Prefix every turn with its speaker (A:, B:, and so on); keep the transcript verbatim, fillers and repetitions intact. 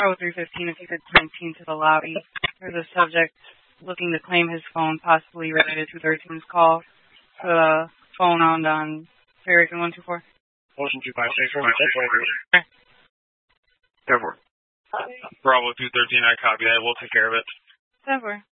A: Bravo three fifteen, if you could nineteen to the lobby. There's a subject looking to claim his phone, possibly related to thirteen's call. The phone owned on Ferrican one two four.
B: Motion two five six four. Go for it.
C: Bravo two thirteen, I copy that. We'll take care of it.
A: Go for it.